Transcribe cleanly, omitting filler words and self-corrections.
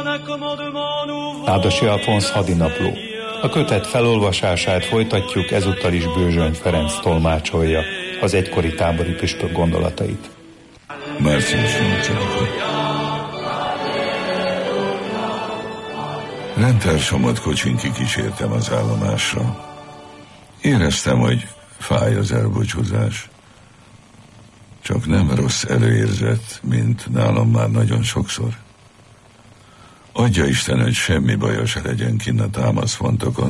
Nádasi Alfonz hadinapló. A kötet felolvasását folytatjuk, ezúttal is Bőzsöny Ferenc tolmácsolja az egykori tábori püspök gondolatait. Március 8-a. Rendtársaimat kocsin kikísértem az állomásra. Éreztem, hogy fáj az elbúcsúzás. Csak nem rossz előérzet, mint nálam már nagyon sokszor. Adja Isten, hogy semmi baja se legyen kinn a támaszfontokon,